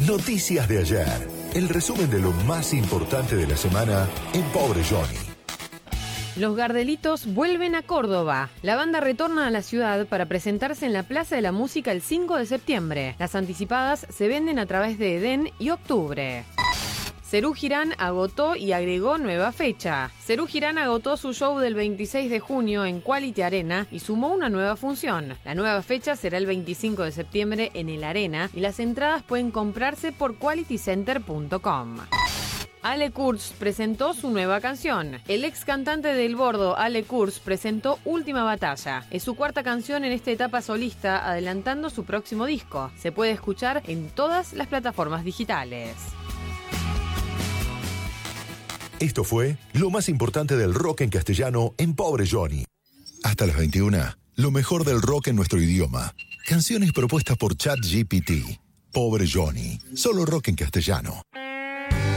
Noticias de ayer. El resumen de lo más importante de la semana en Pobre Johnny. Los Gardelitos vuelven a Córdoba. La banda retorna a la ciudad para presentarse en la Plaza de la Música el 5 de septiembre. Las anticipadas se venden a través de Edén y Octubre. Serú Girán agotó y agregó nueva fecha. Serú Girán agotó su show del 26 de junio en Quality Arena y sumó una nueva función. La nueva fecha será el 25 de septiembre en el Arena y las entradas pueden comprarse por qualitycenter.com. Ale Kurz presentó su nueva canción. El ex cantante del Bordo, Ale Kurz, presentó Última Batalla. Es su cuarta canción en esta etapa solista, adelantando su próximo disco. Se puede escuchar en todas las plataformas digitales. Esto fue lo más importante del rock en castellano en Pobre Johnny. Hasta las 21, lo mejor del rock en nuestro idioma. Canciones propuestas por ChatGPT. Pobre Johnny, solo rock en castellano.